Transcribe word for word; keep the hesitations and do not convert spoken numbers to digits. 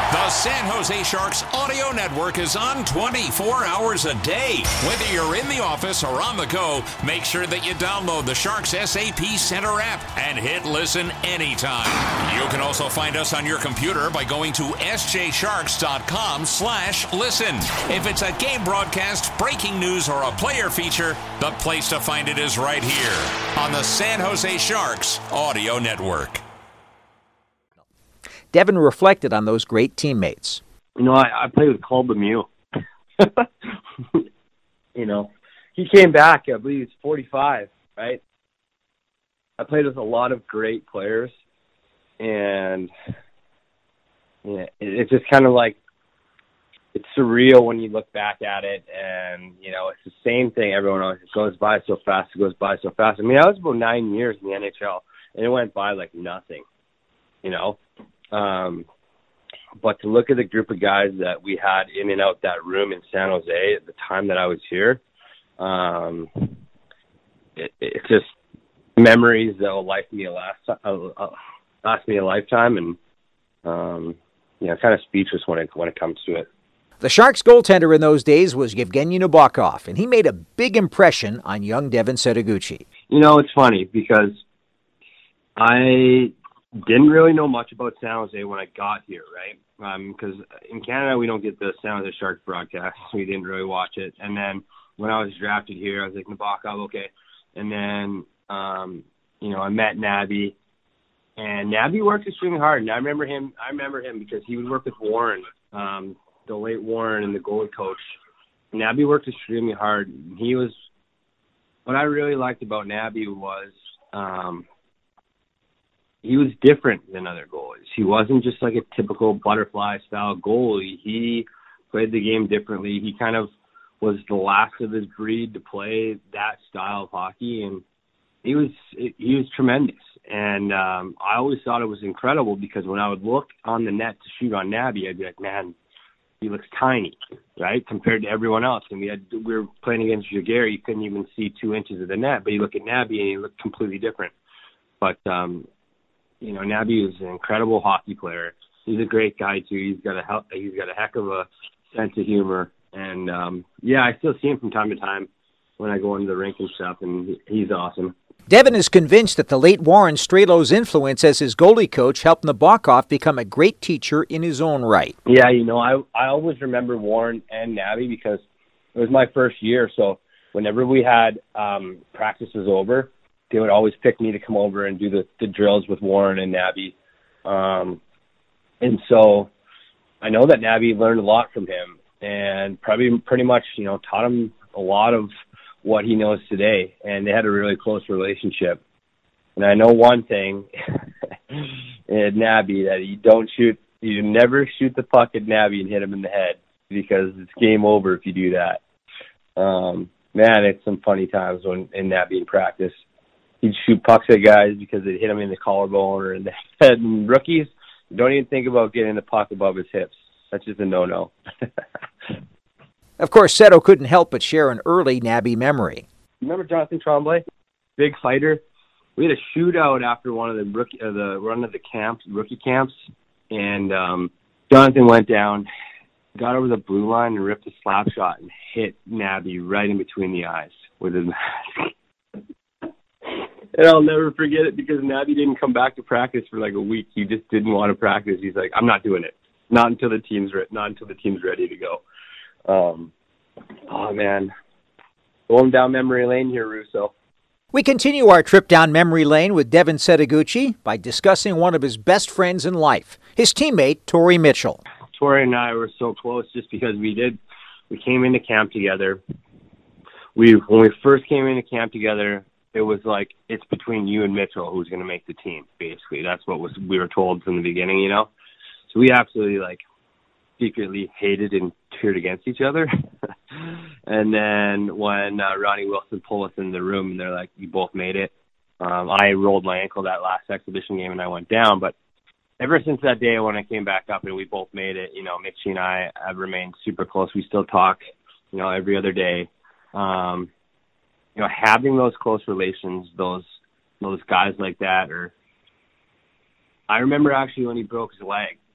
The San Jose Sharks audio network is on twenty-four hours a day. Whether you're in the office or on the go, make sure that you download the Sharks S A P Center app and hit listen anytime. You can also find us on your computer by going to s j sharks dot com slash listen. If it's a game broadcast, breaking news, or a player feature, the place to find it is right here on the San Jose Sharks audio network. Devin reflected on those great teammates. You know, I, I played with Claude Lemieux. You know, he came back, I believe he's forty-five, right? I played with a lot of great players, and yeah, it, it's just kind of like, it's surreal when you look back at it, and, you know, it's the same thing. Everyone always it goes by so fast, it goes by so fast. I mean, I was about nine years in the N H L, and it went by like nothing, you know? Um, but to look at the group of guys that we had in and out that room in San Jose at the time that I was here, um, it, it's just memories that will last me a last uh, last me a lifetime, and um, you know, kind of speechless when it when it comes to it. The Sharks goaltender in those days was Yevgeny Nabokov, and he made a big impression on young Devin Setoguchi. You know, it's funny because I didn't really know much about San Jose when I got here, right? Because um, in Canada, we don't get the San Jose Sharks broadcast. We didn't really watch it. And then when I was drafted here, I was like, Nabokov, okay. And then, um, you know, I met Nabby. And Nabby worked extremely hard. And I remember him I remember him because he would work with Warren, um, the late Warren and the goalie coach. Nabby worked extremely hard. He was – what I really liked about Nabby was um, – he was different than other goalies. He wasn't just like a typical butterfly-style goalie. He played the game differently. He kind of was the last of his breed to play that style of hockey, and he was he was tremendous. And um, I always thought it was incredible because when I would look on the net to shoot on Nabby, I'd be like, man, he looks tiny, right, compared to everyone else. And we had we were playing against Jaguar. You couldn't even see two inches of the net, but you look at Nabby and he looked completely different. But um, you know, Nabby is an incredible hockey player. He's a great guy too. He's got a he's got a heck of a sense of humor, and um, yeah, I still see him from time to time when I go into the rink and stuff, and he's awesome. Devin is convinced that the late Warren Strelow's influence as his goalie coach helped Nabokov become a great teacher in his own right. Yeah, you know, I I always remember Warren and Nabby because it was my first year, so whenever we had um, practices over, they would always pick me to come over and do the, the drills with Warren and Nabby. Um, and so I know that Nabby learned a lot from him and probably pretty much, you know, taught him a lot of what he knows today. And they had a really close relationship. And I know one thing in Nabby, that you don't shoot, you never shoot the puck at Nabby and hit him in the head because it's game over if you do that. Um, man, it's some funny times when in Nabby in practice. He'd shoot pucks at guys because they'd hit him in the collarbone or in the head. And rookies, don't even think about getting the puck above his hips. That's just a no-no. Of course, Seto couldn't help but share an early Nabby memory. Remember Jonathan Tremblay? Big fighter. We had a shootout after one of the rookie, uh, the run of the camps, rookie camps, and um, Jonathan went down, got over the blue line and ripped a slap shot and hit Nabby right in between the eyes with his mask. And I'll never forget it because Nabby didn't come back to practice for like a week. He just didn't want to practice. He's like, I'm not doing it. Not until the team's re- not until the team's ready to go. Um, oh man, going down memory lane here, Russo. We continue our trip down memory lane with Devin Setoguchi by discussing one of his best friends in life, his teammate Torrey Mitchell. Torrey and I were so close just because we did. We came into camp together. We when we first came into camp together, it was like, it's between you and Mitchell who's going to make the team, basically. That's what was we were told from the beginning, you know? So we absolutely, like, secretly hated and cheered against each other. And then when uh, Ronnie Wilson pulled us in the room, and they're like, you both made it. Um, I rolled my ankle that last exhibition game, and I went down. But ever since that day when I came back up and we both made it, you know, Mitchie and I have remained super close. We still talk, you know, every other day. Um You know, having those close relations, those those guys like that, or I remember actually when he broke his leg,